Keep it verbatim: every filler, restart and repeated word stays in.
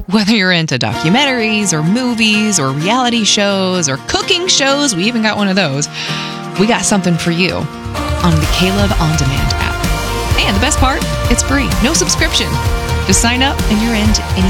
Whether you're into documentaries or movies or reality shows or cooking shows, we even got one of those, we got something for you on the Caleb On Demand app. And the best part, it's free, no subscription. Just sign up and you're in to any